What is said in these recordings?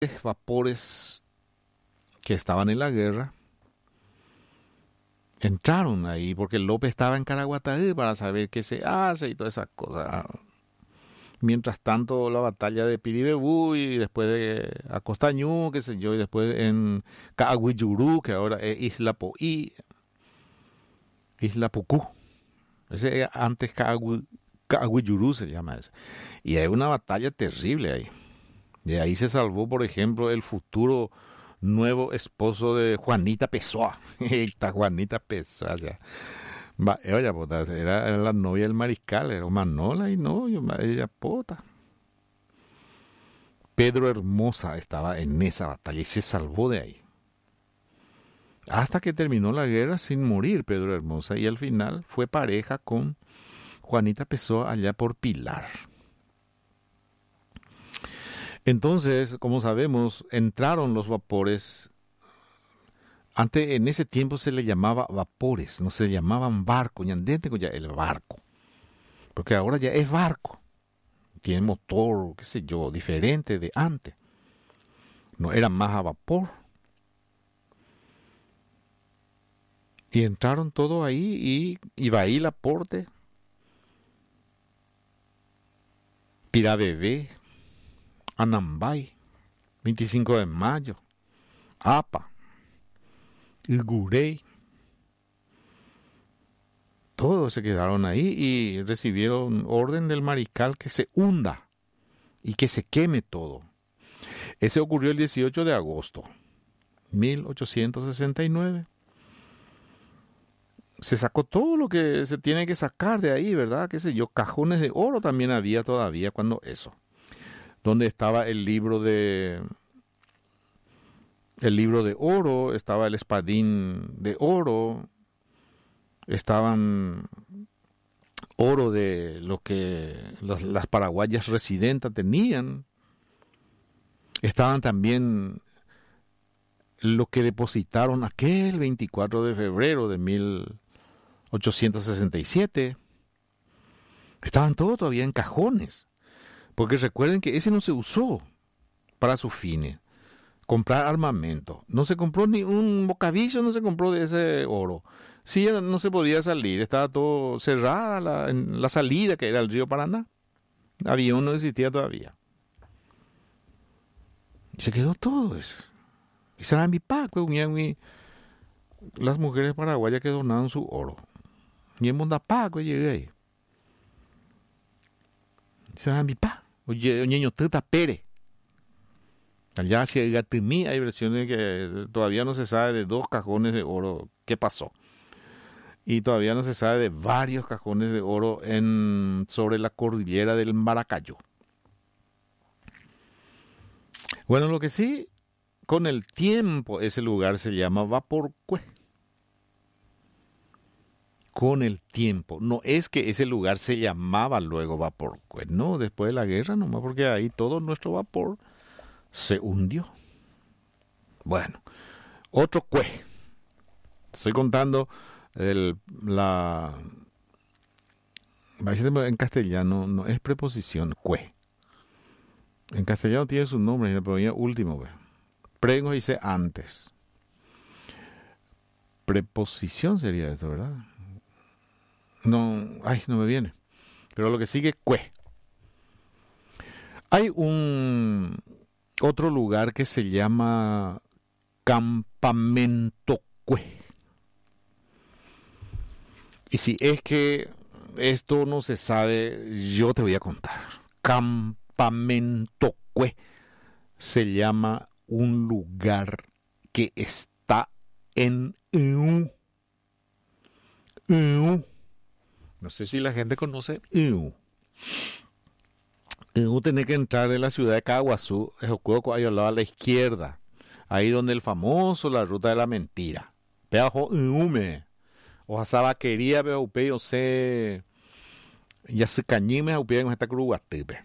vapores que estaban en la guerra entraron ahí porque López estaba en Caraguatá para saber qué se hace y todas esas cosas. Mientras tanto, la batalla de Piribebú y después de Acostañú, qué sé yo, y después en Caagüiyurú, que ahora es Isla Poí, Isla Pucú. Ese antes Caagüiyurú se llama ese. Y hay una batalla terrible ahí. De ahí se salvó, por ejemplo, el futuro nuevo esposo de Juanita Pessoa. Esta Juanita Pessoa, ya. Oye, puta, era la novia del mariscal, era Manola y no, ella pota. Pedro Hermosa estaba en esa batalla y se salvó de ahí. Hasta que terminó la guerra sin morir Pedro Hermosa y al final fue pareja con Juanita Pessoa allá por Pilar. Entonces, como sabemos, entraron los vapores. Antes, en ese tiempo se le llamaba vapores, no se llamaban barco, ya el barco. Porque ahora ya es barco. Tiene motor, qué sé yo, diferente de antes. No era más a vapor. Y entraron todo ahí y Ibaí Laporte, Pirabebé, Anambay, 25 de mayo, APA, Igurey, todos se quedaron ahí y recibieron orden del mariscal que se hunda y que se queme todo. Ese ocurrió el 18 de agosto, 1869. Se sacó todo lo que se tiene que sacar de ahí, ¿verdad? Qué sé yo, cajones de oro también había todavía cuando eso. Donde estaba el libro de oro, estaba el espadín de oro, estaban oro de lo que las paraguayas residentas tenían, estaban también lo que depositaron aquel 24 de febrero de 1867, estaban todos todavía en cajones, porque recuerden que ese no se usó para sus fines. Comprar armamento. No se compró ni un bocavillo, no se compró de ese oro. Sí, no se podía salir, estaba todo cerrada la salida que era el río Paraná. Avión no existía todavía. Y se quedó todo eso. Y las mujeres paraguayas que donaron su oro. Y en Mondapaco llegué ahí. Oye, ñeño Teta Pérez. Allá hacia Igatimí hay versiones que todavía no se sabe de 2 cajones de oro qué pasó. Y todavía no se sabe de varios cajones de oro sobre la cordillera del Maracayo. Bueno, lo que sí, con el tiempo ese lugar se llama Vaporcue. Con el tiempo. No es que ese lugar se llamaba luego Vaporcue. No, después de la guerra nomás, porque ahí todo nuestro vapor se hundió. Bueno, otro cue. Estoy contando en castellano no es preposición, cue. En castellano tiene su nombre, y el proviene último. Prego dice antes. Preposición sería esto, ¿verdad? No me viene. Pero lo que sigue, cue. Hay otro lugar que se llama Campamento Cue. Y si es que esto no se sabe, yo te voy a contar. Campamento Cue se llama un lugar que está en Iu. No sé si la gente conoce Iu. Tenés que entrar de la ciudad de Caguazú, Ejocuoco, ahí al lado a la izquierda. Ahí donde el famoso, la ruta de la mentira. Peajo Iume. O sabaquería, veo upeo se. Ya se cañime, upeo en esta cruguatepe.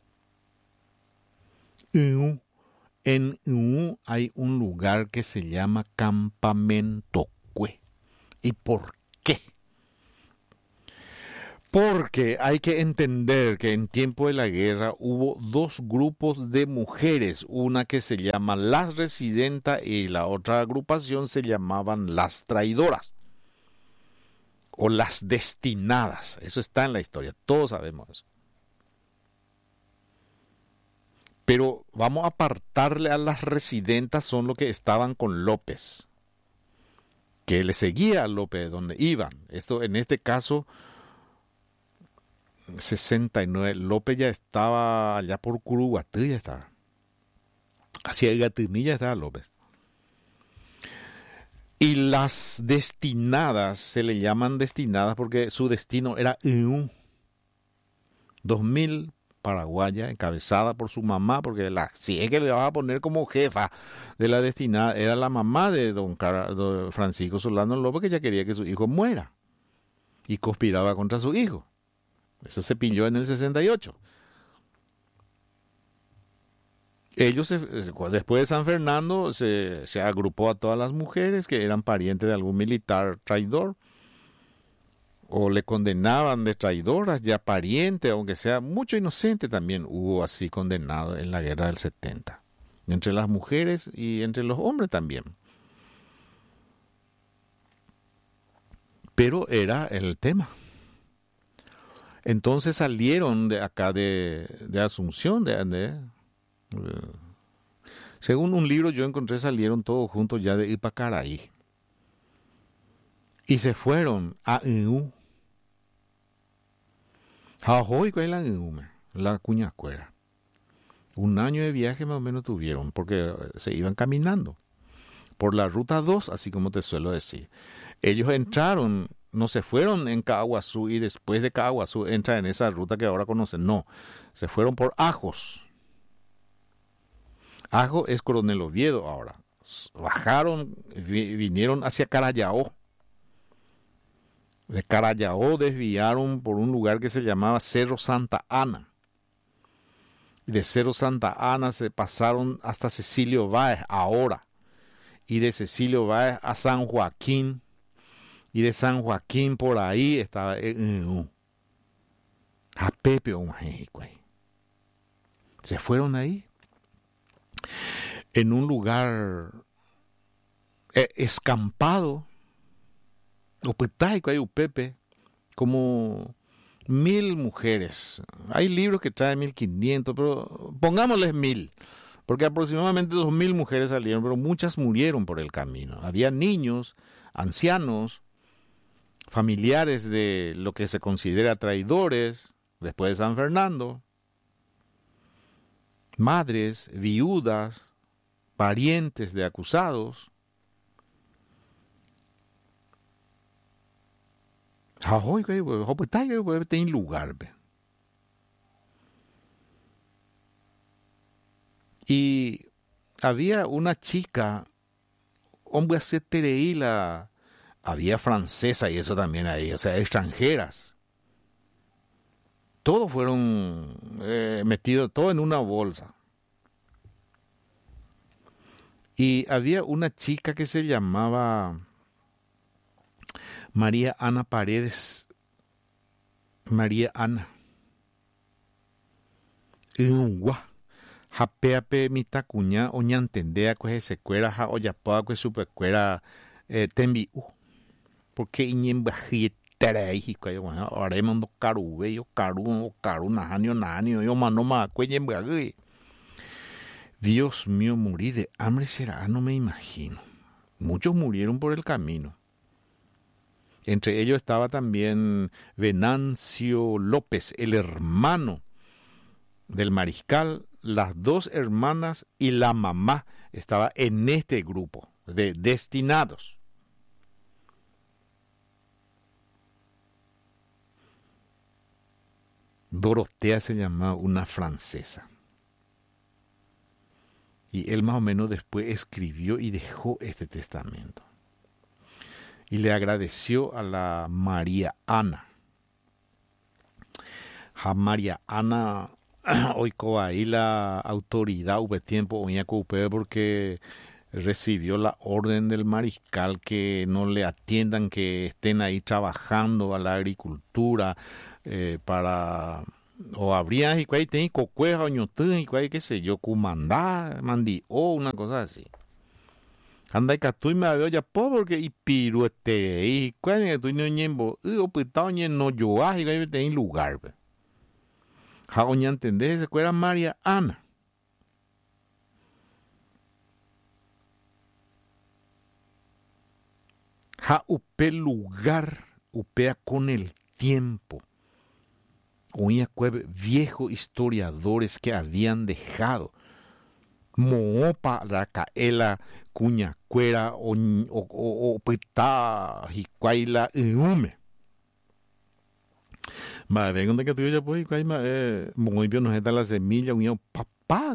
En hay un lugar que se llama Campamento Cue. ¿Y por qué? Porque hay que entender que en tiempo de la guerra hubo dos grupos de mujeres, una que se llama las residentas y la otra agrupación se llamaban las traidoras o las destinadas. Eso está en la historia, todos sabemos eso. Pero vamos a apartarle a las residentas, son los que estaban con López, que le seguía a López donde iban. Esto en este caso 69, López ya estaba allá por Curuguatí, ya estaba. Hacia el Gatimilla estaba López. Y las destinadas, se le llaman destinadas porque su destino era 2000 paraguaya, encabezada por su mamá, porque si es que le vas a poner como jefa de la destinada, era la mamá de don Francisco Solano López, que ya quería que su hijo muera. Y conspiraba contra su hijo. Eso se pilló en el 68. Ellos, después de San Fernando, se agrupó a todas las mujeres que eran parientes de algún militar traidor, o le condenaban de traidoras, ya pariente, aunque sea mucho inocente también hubo así condenado en la guerra del 70. Entre las mujeres y entre los hombres también. Pero era el tema. Entonces salieron de acá de Asunción, según un libro yo encontré, salieron todos juntos ya de Ipacaraí. Y se fueron a Iú. Jajoy, ¿cuál es la Iú? La Cuñacuera. Un año de viaje más o menos tuvieron, porque se iban caminando por la ruta 2, así como te suelo decir. Ellos entraron, no se fueron en Caaguazú y después de Caaguazú entran en esa ruta que ahora conocen. No, se fueron por Ajos. Ajo es Coronel Oviedo ahora. Bajaron, vinieron hacia Carayao. De Carayao desviaron por un lugar que se llamaba Cerro Santa Ana. Y de Cerro Santa Ana se pasaron hasta Cecilio Báez ahora. Y de Cecilio Báez a San Joaquín. Y de San Joaquín por ahí estaba a Pepe o México. Se fueron ahí en un lugar escampado, Pepe, como 1000 mujeres. Hay libros que traen 1500, pero pongámosles 1000, porque aproximadamente 2000 mujeres salieron, pero muchas murieron por el camino. Había niños, ancianos, familiares de lo que se considera traidores después de San Fernando, madres, viudas, parientes de acusados. Tem lugar. Y había una chica, hombre, había francesa y eso también ahí, o sea, extranjeras. Todos fueron metidos, todo en una bolsa. Y había una chica que se llamaba María Ana Paredes. María Ana. Japeape mitacuña oñantendea que se cuera ja oyapoa que supercuera tembiu. Porque iñembajietera y cuando haremos no carube yo caru nahanio yo manoma cuellembagui. Dios mío, morir de hambre será, no me imagino. Muchos murieron por el camino. Entre ellos estaba también Venancio López, el hermano del mariscal, las dos hermanas y la mamá estaba en este grupo de destinados. Dorotea se llamaba una francesa. Y él más o menos después escribió y dejó este testamento. Y le agradeció a la María Ana. A María Ana, hoy ahí la autoridad hubo tiempo, oña porque recibió la orden del mariscal que no le atiendan, que estén ahí trabajando a la agricultura, para o habría y cuál tiene cocueja o ñotún y cuál qué sé yo cumandá mandi o una cosa así anda y catúi me veo ya po porque y piruete y cuál es tu ñembo o pitao no yo y cuál tiene lugar ja oña entendés se cuera María Ana ja upe lugar upea con el tiempo oía viejos historiadores que habían dejado moopa la caela cuña cuera o pita jicuaila iume ma vengo de que tú ya pues y muy bien nos está la semilla un papá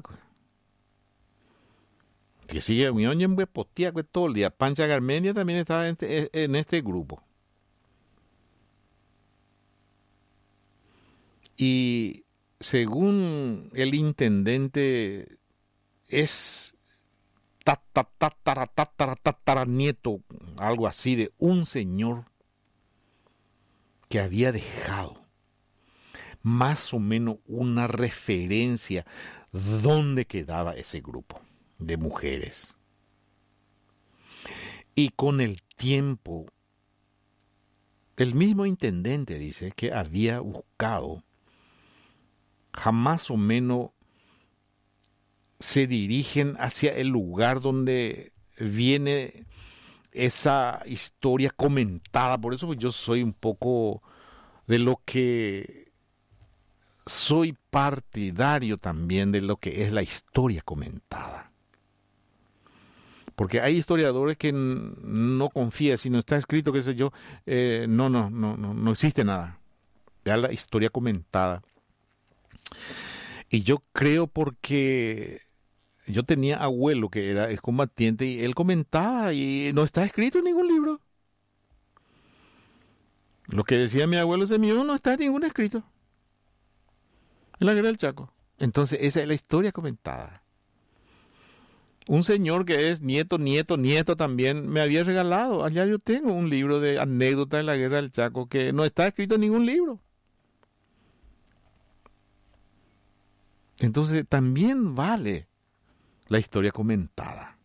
que sigue un en potía todo el día Pancha Garmendia también estaba en este grupo. Y según el intendente, es nieto, algo así, de un señor que había dejado más o menos una referencia dónde quedaba ese grupo de mujeres. Y con el tiempo, el mismo intendente dice que había buscado jamás o menos se dirigen hacia el lugar donde viene esa historia comentada. Por eso yo soy un poco de lo que soy partidario también de lo que es la historia comentada. Porque hay historiadores que no confían, si no está escrito, qué sé yo, no existe nada. Ya la historia comentada. Y yo creo porque yo tenía abuelo que era excombatiente y él comentaba y no está escrito en ningún libro. Lo que decía mi abuelo ese mío no está en ningún escrito. En la guerra del Chaco. Entonces esa es la historia comentada. Un señor que es nieto también me había regalado. Allá yo tengo un libro de anécdotas de la guerra del Chaco que no está escrito en ningún libro. Entonces también vale la historia comentada.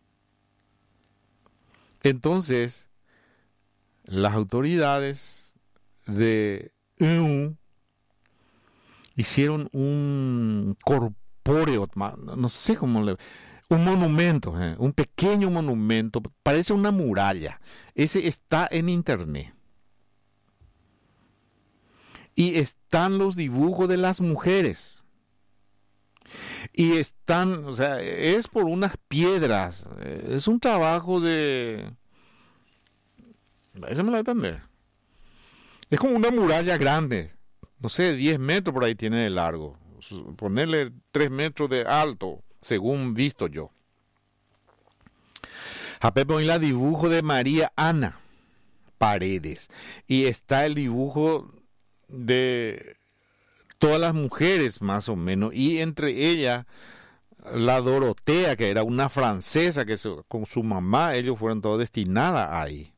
Entonces, las autoridades de EU hicieron un corpóreo, no sé cómo un monumento, un pequeño monumento, parece una muralla. Ese está en internet. Y están los dibujos de las mujeres. Y están, o sea, es por unas piedras. Es un trabajo de... Esa me la entender. Es como una muralla grande. No sé, 10 metros por ahí tiene de largo. Ponerle 3 metros de alto, según visto yo. A Pepe hoy la dibujo de María Ana Paredes. Y está el dibujo de todas las mujeres más o menos, y entre ellas la Dorotea, que era una francesa que con su mamá ellos fueron todos destinadas ahí.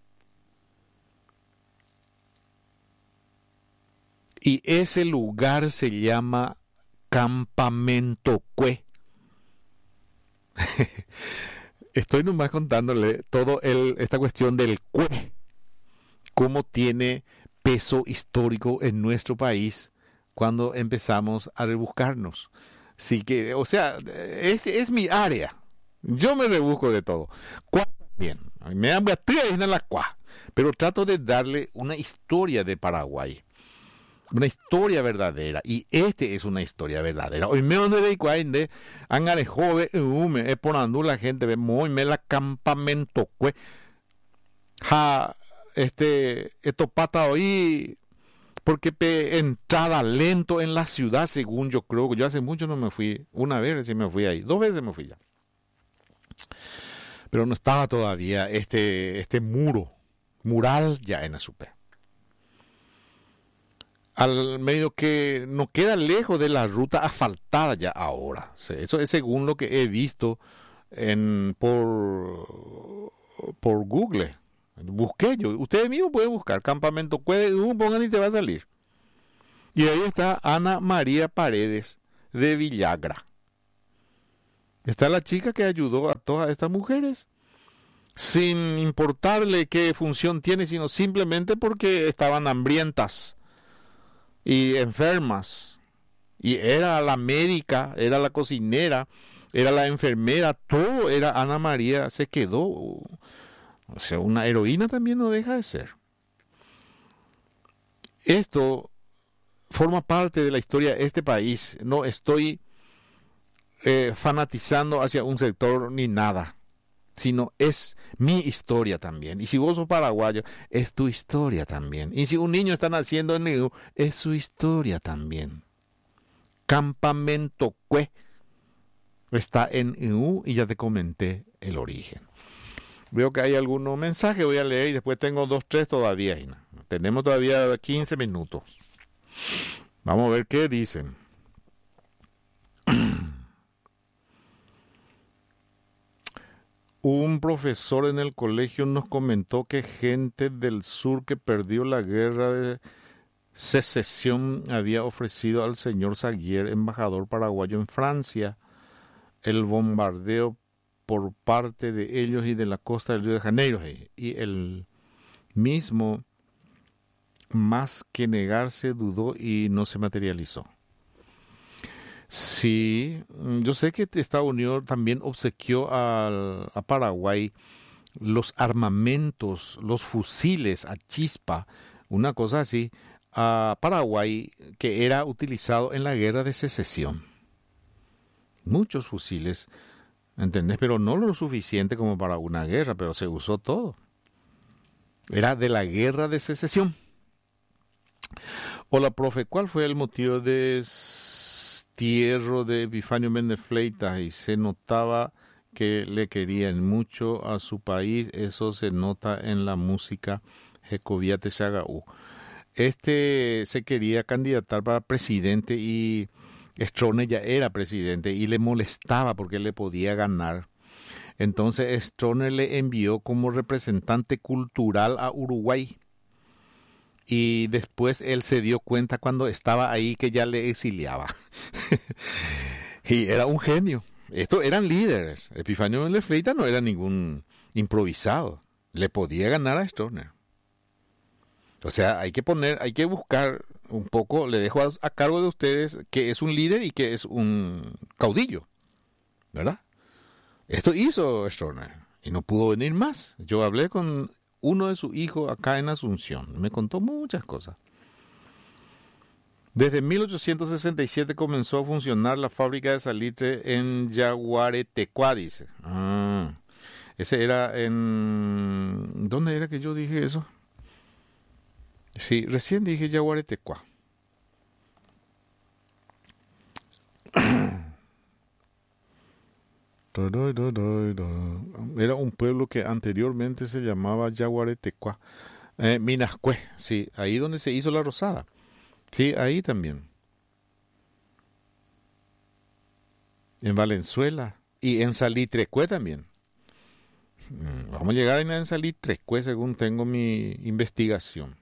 Y ese lugar se llama Campamento Cue. Estoy nomás contándole todo esta cuestión del Cue, cómo tiene peso histórico en nuestro país cuando empezamos a rebuscarnos. Así que, o sea, es mi área. Yo me rebusco de todo. Cuá también. Me dan en la cuá. Pero trato de darle una historia de Paraguay. Una historia verdadera. Y este es una historia verdadera. Hoy me donde de cuá de angare jove es ponando la gente ve muy me la campamento cue. Ja esto pata hoy porque entraba lento en la ciudad, según yo creo. Yo hace mucho no me fui, una vez sí me fui ahí, 2 veces me fui ya. Pero no estaba todavía este mural ya en Azupé. Al medio que no queda lejos de la ruta asfaltada ya ahora. Eso es según lo que he visto por Google. Busqué yo. Ustedes mismos pueden buscar Campamento Cue, pongan y te va a salir. Y ahí está Ana María Paredes de Villagra. Está la chica que ayudó a todas estas mujeres, sin importarle qué función tiene, sino simplemente porque estaban hambrientas y enfermas. Y era la médica, era la cocinera, era la enfermera, todo era Ana María, se quedó. O sea, una heroína también no deja de ser. Esto forma parte de la historia de este país. No estoy fanatizando hacia un sector ni nada, sino es mi historia también. Y si vos sos paraguayo, es tu historia también. Y si un niño está naciendo en EU, es su historia también. Campamento Cue está en EU y ya te comenté el origen. Veo que hay algunos mensajes, voy a leer y después tengo 2, 3 todavía. Tenemos todavía 15 minutos. Vamos a ver qué dicen. Un profesor en el colegio nos comentó que gente del sur que perdió la guerra de secesión había ofrecido al señor Saguier, embajador paraguayo en Francia, el bombardeo por parte de ellos y de la costa del Río de Janeiro. Y el mismo, más que negarse, dudó y no se materializó. Sí, yo sé que Estados Unidos también obsequió a Paraguay los armamentos, los fusiles a chispa, una cosa así, a Paraguay que era utilizado en la guerra de secesión. Muchos fusiles, ¿entendés? Pero no lo suficiente como para una guerra, pero se usó todo. Era de la guerra de secesión. Hola, profe, ¿cuál fue el motivo de destierro de Epifanio Méndez Fleitas? Y se notaba que le querían mucho a su país, eso se nota en la música Jecovía Teshagaú. Se quería candidatar para presidente y Stroessner ya era presidente y le molestaba porque le podía ganar. Entonces Stroessner le envió como representante cultural a Uruguay. Y después él se dio cuenta cuando estaba ahí que ya le exiliaba. Y era un genio. Estos eran líderes. Epifanio Méndez Fleitas no era ningún improvisado. Le podía ganar a Stroessner. O sea, hay que buscar un poco, le dejo a cargo de ustedes que es un líder y que es un caudillo, ¿verdad? Esto hizo Stroessner y no pudo venir más. Yo hablé con uno de sus hijos acá en Asunción, me contó muchas cosas. Desde 1867 comenzó a funcionar la fábrica de salitre en Yaguaretecuá, dice. Ese era en... ¿Dónde era que yo dije eso? Sí, recién dije Yaguaretecuá. Era un pueblo que anteriormente se llamaba Yaguaretecuá. Minascue, sí, ahí donde se hizo la rosada. Sí, ahí también. En Valenzuela y en Salitrecue también. Vamos a llegar en Salitrecue según tengo mi investigación.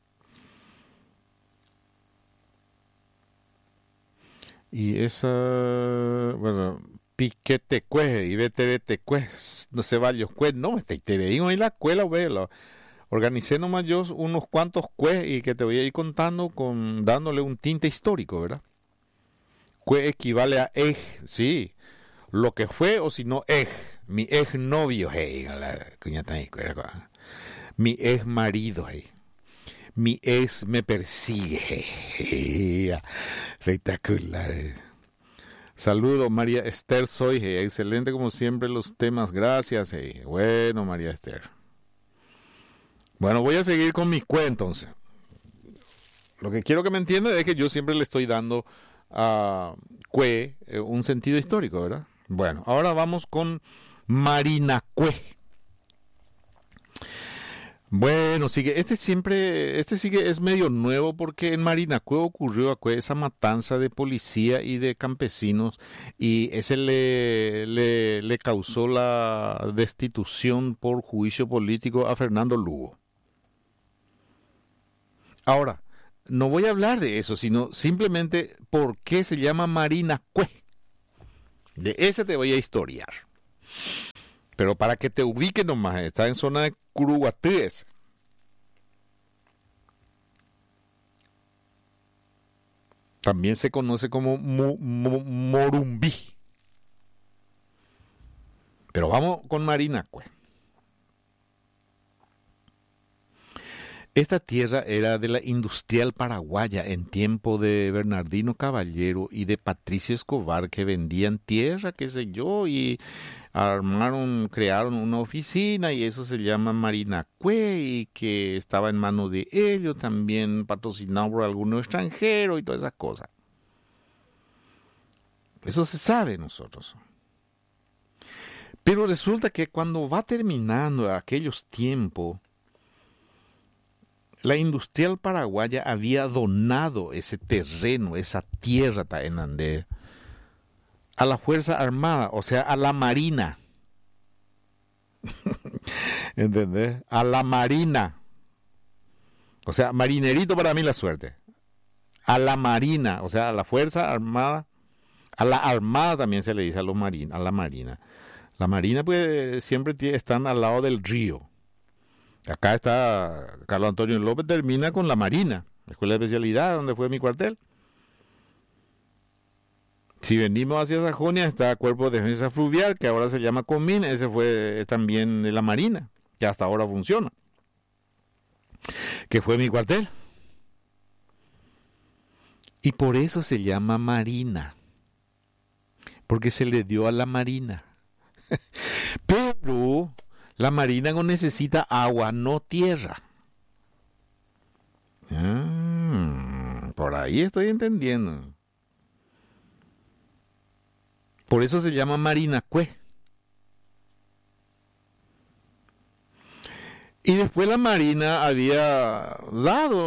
Y esa, bueno, Piquetecue y Beteretecue, no sé, varios cue, no, te digo ahí la escuela, velo. Organicé nomás yo unos cuantos cue y que te voy a ir contando dándole un tinte histórico, ¿verdad? Cue equivale a ej, sí, lo que fue o si no ej, mi ej novio, hey, mi ej marido, hey. Mi ex me persigue. Espectacular. Saludo, María Esther Soy. Excelente como siempre los temas. Gracias. Bueno, María Esther. Bueno, voy a seguir con mi cuento entonces. Lo que quiero que me entiendan es que yo siempre le estoy dando a Cue un sentido histórico, ¿verdad? Bueno, ahora vamos con Marinacue. Bueno, sí que este sí que es medio nuevo porque en Marinacue ocurrió esa matanza de policía y de campesinos y ese le causó la destitución por juicio político a Fernando Lugo. Ahora, no voy a hablar de eso, sino simplemente por qué se llama Marina Cue. De ese te voy a historiar. Pero para que te ubiques nomás, está en zona de Curuguatúes. También se conoce como Morumbí. Pero vamos con Marina Cue. Esta tierra era de la industrial paraguaya en tiempo de Bernardino Caballero y de Patricio Escobar, que vendían tierra, qué sé yo, y crearon una oficina y eso se llama Marina Cue, y que estaba en manos de ellos, también patrocinado por algunos extranjeros y todas esas cosas. Eso se sabe nosotros. Pero resulta que cuando va terminando aquellos tiempos, la industrial paraguaya había donado ese terreno, esa tierra en Andé, a la Fuerza Armada, o sea, a la Marina. ¿Entendés? A la Marina. O sea, marinerito para mí la suerte. A la Marina, o sea, a la Fuerza Armada. A la Armada también se le dice a la Marina. La Marina pues siempre están al lado del río. Acá está Carlos Antonio López, termina con la Marina, la Escuela de Especialidad, donde fue mi cuartel. Si venimos hacia Sajonia, está Cuerpo de Defensa Fluvial, que ahora se llama COMIN, ese fue también de la Marina, que hasta ahora funciona, que fue mi cuartel. Y por eso se llama Marina, porque se le dio a la Marina. Pero la Marina no necesita agua, no tierra. Por ahí estoy entendiendo. Por eso se llama Marina Cue. Y después la Marina había dado,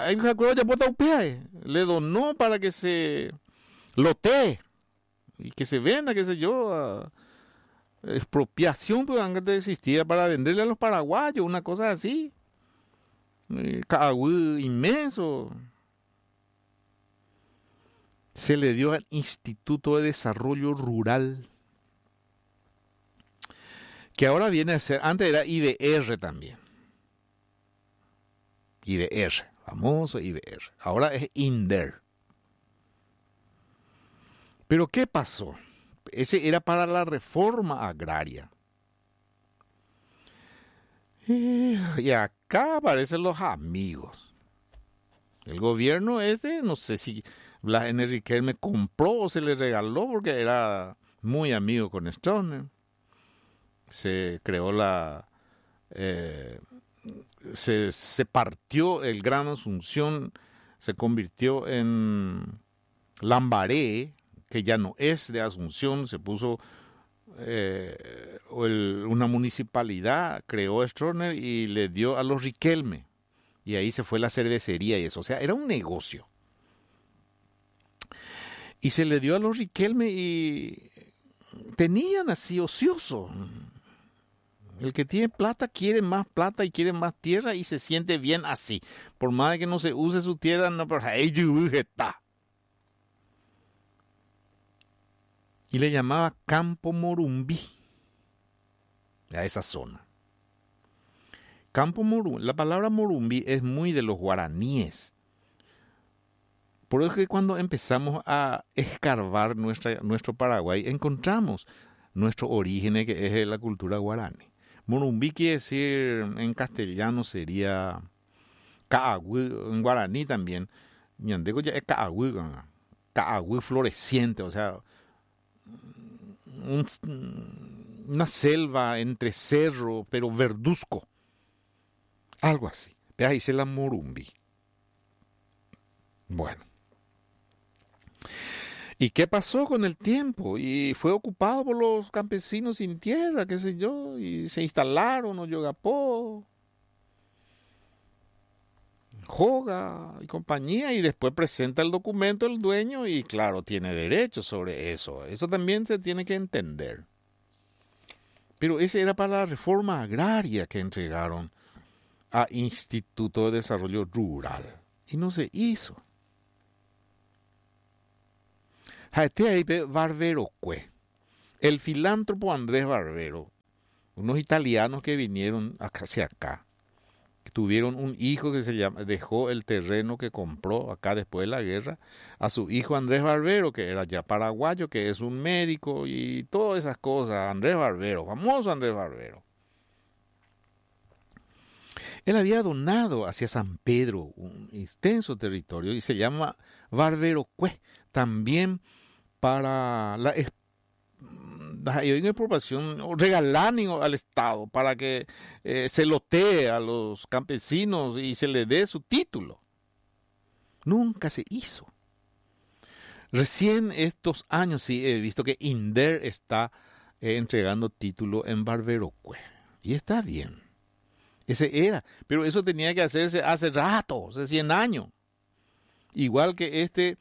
le donó para que se lotee y que se venda, qué sé yo, expropiación, pues antes existía para venderle a los paraguayos, una cosa así. Cagüí inmenso. Se le dio al Instituto de Desarrollo Rural, que ahora viene a ser, antes era IDR también. IDR, famoso IDR. Ahora es INDER. Pero ¿qué pasó? Ese era para la reforma agraria. Y acá aparecen los amigos. El gobierno no sé si Blas N. Riquelme compró o se le regaló porque era muy amigo con Stroessner. Se creó se partió el Gran Asunción, se convirtió en Lambaré, que ya no es de Asunción, se puso una municipalidad, creó Stroessner y le dio a los Riquelme. Y ahí se fue la cervecería y eso. O sea, era un negocio. Y se le dio a los Riquelme y tenían así ocioso. El que tiene plata quiere más plata y quiere más tierra y se siente bien así. Por más que no se use su tierra, no, pero ahí está. Y le llamaba Campo Morumbí a esa zona. Campo Morumbí, la palabra Morumbí es muy de los guaraníes. Por eso es que cuando empezamos a escarbar nuestro Paraguay, encontramos nuestro origen, que es la cultura guaraní. Morumbí quiere decir, en castellano sería Caagüí, en guaraní también. Ñandeco ya es Caagüí, Caagüí floreciente, o sea, una selva entre cerro, pero verduzco. Algo así. Ahí dice la Morumbí. Bueno. ¿Y qué pasó con el tiempo? Y fue ocupado por los campesinos sin tierra, qué sé yo, y se instalaron Oyogapó, Joga y compañía, y después presenta el documento el dueño y claro, tiene derechos sobre eso. Eso también se tiene que entender. Pero ese era para la reforma agraria que entregaron a Instituto de Desarrollo Rural. y no se hizo. Este ahí Barbero Cue, el filántropo Andrés Barbero, unos italianos que vinieron hacia acá, que tuvieron un hijo que dejó el terreno que compró acá después de la guerra a su hijo Andrés Barbero, que era ya paraguayo, que es un médico y todas esas cosas. Andrés Barbero, famoso Andrés Barbero. Él había donado hacia San Pedro un extenso territorio y se llama Barbero Cue, también para la expropiación, regalar al Estado para que se lotee a los campesinos y se le dé su título. Nunca se hizo. Recién estos años sí he visto que INDER está entregando título en Barbero Cue. Y está bien. Ese era. Pero eso tenía que hacerse hace rato, hace 100 años. Igual que este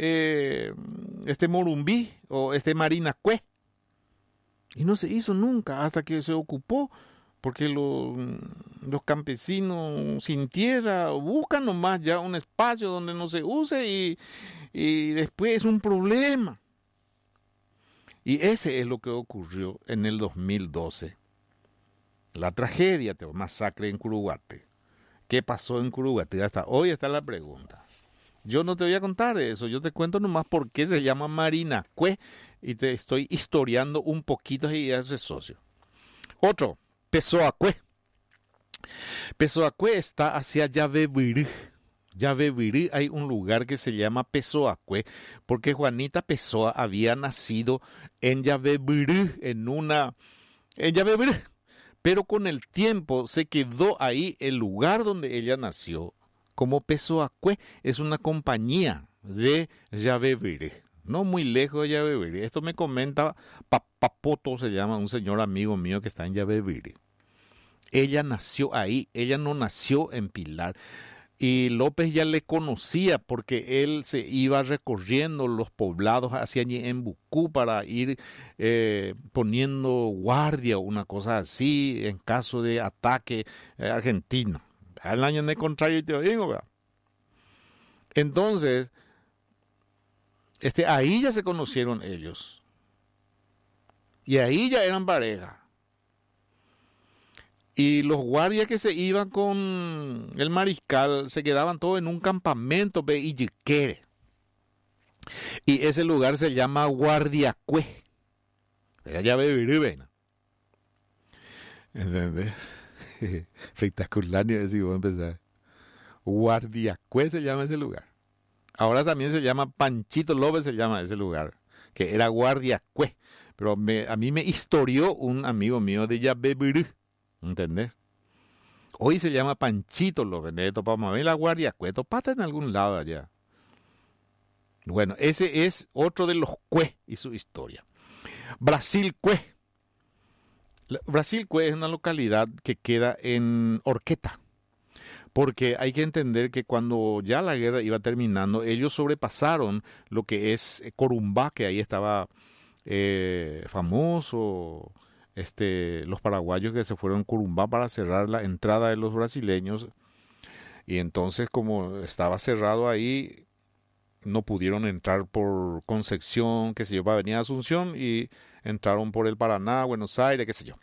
Morumbí o este Marina Cue. Y no se hizo nunca hasta que se ocupó, porque los campesinos sin tierra buscan nomás ya un espacio donde no se use y después es un problema. Y ese es lo que ocurrió en el 2012. La tragedia, masacre en Curuguate. ¿Qué pasó en Curuguate? Hasta hoy está la pregunta. Yo no te voy a contar de eso, yo te cuento nomás por qué se llama Marina Cue y te estoy historiando un poquito y ya es socio. Otro, Pessoa Cue. Pessoa Cue está hacia Yabebirí. Yabebirí hay un lugar que se llama Pessoa Cue porque Juanita Pessoa había nacido en Yabebirí, en Yabebirí. Pero con el tiempo se quedó ahí el lugar donde ella nació como Pessoa Cue, es una compañía de Yabebirí, no muy lejos de Yabebirí. Esto me comenta Papoto, se llama un señor amigo mío que está en Yabebirí. Ella nació ahí, ella no nació en Pilar. Y López ya le conocía porque él se iba recorriendo los poblados hacia Ñeembucú para ir poniendo guardia o una cosa así en caso de ataque argentino. Al año de contrario te digo, ¿verdad? Entonces, ahí ya se conocieron ellos. Y ahí ya eran pareja. Y los guardias que se iban con el mariscal se quedaban todos en un campamento de Iyiquere. Y ese lugar se llama Guardiacue. Ya ve, ¿entendés? Espectacular, ni decir, voy a empezar. Guardiacue se llama ese lugar. Ahora también se llama Panchito López, se llama ese lugar, que era Guardiacue. Pero a mí me historió un amigo mío de Yabebirí, ¿entendés? Hoy se llama Panchito López, de topamos a ver la Guardiacue, topata en algún lado allá. Bueno, ese es otro de los Cue y su historia. Brasil Cue. Brasil Cue es una localidad que queda en Horqueta, porque hay que entender que cuando ya la guerra iba terminando, ellos sobrepasaron lo que es Corumbá, que ahí estaba famoso, los paraguayos que se fueron a Corumbá para cerrar la entrada de los brasileños, y entonces como estaba cerrado ahí, no pudieron entrar por Concepción, qué sé yo, para venir a Asunción, y entraron por el Paraná, Buenos Aires, qué sé yo.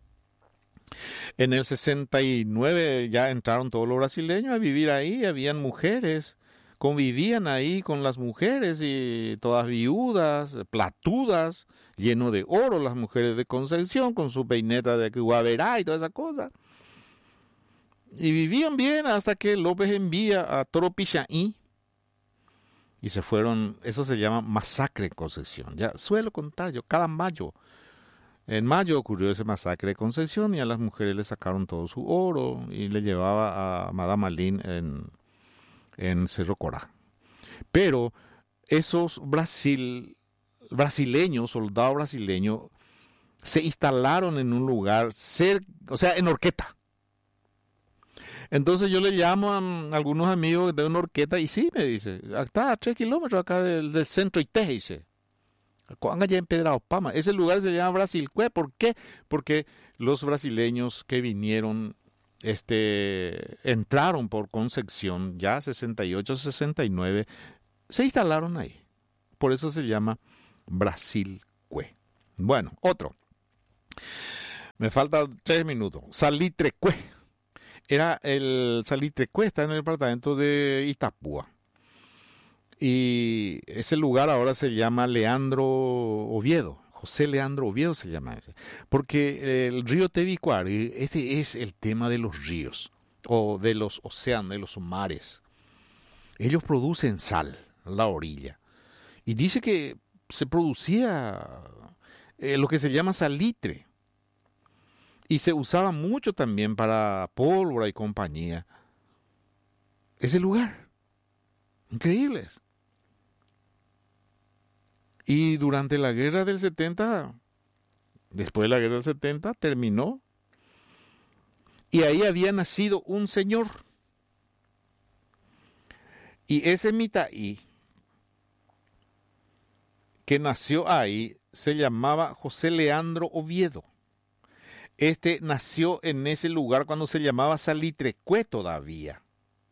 En el 69 ya entraron todos los brasileños a vivir ahí, habían mujeres, convivían ahí con las mujeres y todas viudas, platudas, lleno de oro, las mujeres de Concepción con su peineta de Guaverá y toda esa cosa. Y vivían bien hasta que López envía a Toropichaí y se fueron. Eso se llama masacre en Concepción. Ya suelo contar yo, cada mayo. En mayo ocurrió ese masacre de Concepción y a las mujeres le sacaron todo su oro y le llevaba a Madame Alín en Cerro Corá. Pero esos brasileños, soldados brasileños, se instalaron en un lugar en Horqueta. Entonces yo le llamo a algunos amigos de una Horqueta y sí, me dice, está a 3 kilómetros acá del centro Ité, dice. Allá en Pedrao Pama. Ese lugar se llama Brasil Cue. ¿Por qué? Porque los brasileños que vinieron entraron por Concepción, ya 68, 69, se instalaron ahí. Por eso se llama Brasil Cue. Bueno, otro. Me faltan 3 minutos. Salitre Cue. El Salitre Cue está en el departamento de Itapúa. Y ese lugar ahora se llama Leandro Oviedo. José Leandro Oviedo se llama ese. Porque el río Tebicuari, este es el tema de los ríos, o de los océanos, de los mares. Ellos producen sal en la orilla. Y dice que se producía lo que se llama salitre. Y se usaba mucho también para pólvora y compañía. Ese lugar. Increíbles. Y durante la guerra del 70, después de la guerra del 70, terminó. Y ahí había nacido un señor. Y ese Mitaí, que nació ahí, se llamaba José Leandro Oviedo. Este nació en ese lugar cuando se llamaba Salitre Cue todavía.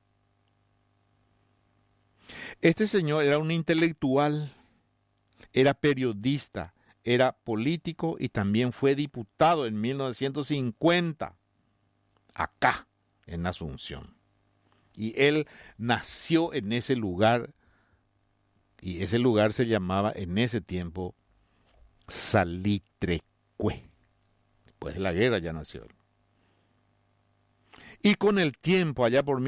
Este señor era un intelectual, era periodista, era político y también fue diputado en 1950, acá, en Asunción. Y él nació en ese lugar, y ese lugar se llamaba en ese tiempo Salitre Cue. Después de la guerra ya nació él. Y con el tiempo, allá por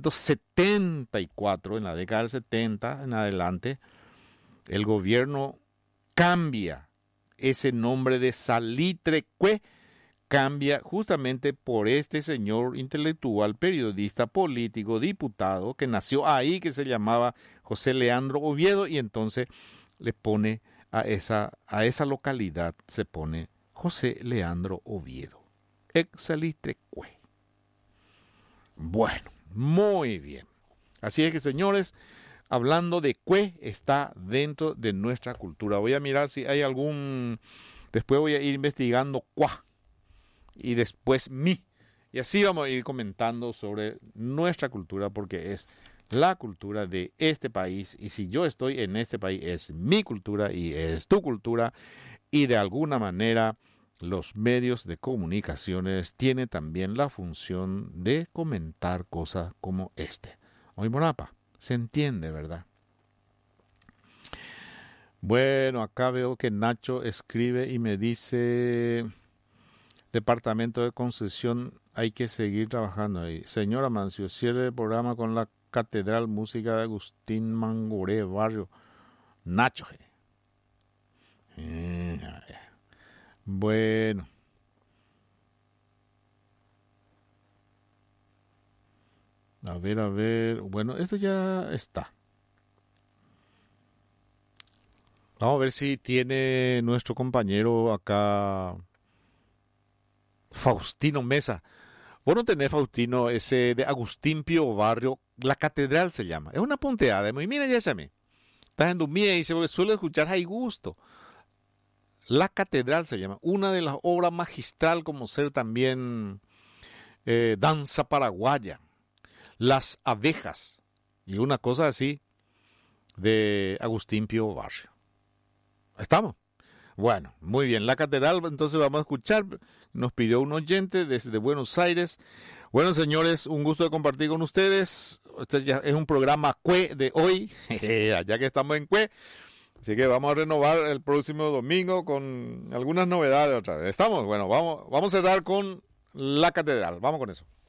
1974, en la década del 70 en adelante, el gobierno cambia ese nombre de Salitre Cue, cambia justamente por este señor intelectual, periodista, político, diputado, que nació ahí, que se llamaba José Leandro Oviedo, y entonces le pone a esa localidad, se pone José Leandro Oviedo, ex Salitre Cue. Bueno, muy bien. Así es que, señores, hablando de Cue, está dentro de nuestra cultura. Voy a mirar si hay algún... Después voy a ir investigando Cuá y después Mi. Y así vamos a ir comentando sobre nuestra cultura, porque es la cultura de este país. Y si yo estoy en este país, es mi cultura y es tu cultura. Y de alguna manera, los medios de comunicaciones tienen también la función de comentar cosas como este. Hoy Morapa, se entiende, ¿verdad? Bueno, acá veo que Nacho escribe y me dice: Departamento de Concesión, hay que seguir trabajando ahí. Señora Mancio, cierre el programa con la Catedral Música de Agustín Mangoré, barrio Nacho. Bueno. A ver. Bueno, esto ya está. Vamos a ver si tiene nuestro compañero acá, Faustino Mesa. Vos no tenés, Faustino, ese de Agustín Pío Barrio, La Catedral se llama. Es una punteada. Y mira, ya se me. Estás en Dumía y dice, porque suelo escuchar Hay Gusto. La Catedral se llama. Una de las obras magistral, como ser también Danza Paraguaya, Las Abejas y una cosa así de Agustín Pío Barrio. ¿Estamos? Bueno, muy bien. La Catedral, entonces vamos a escuchar. Nos pidió un oyente desde Buenos Aires. Bueno, señores, un gusto de compartir con ustedes. Este ya es un programa Cue de hoy, ya que estamos en Cue. Así que vamos a renovar el próximo domingo con algunas novedades otra vez. ¿Estamos? Bueno, vamos a cerrar con La Catedral. Vamos con eso.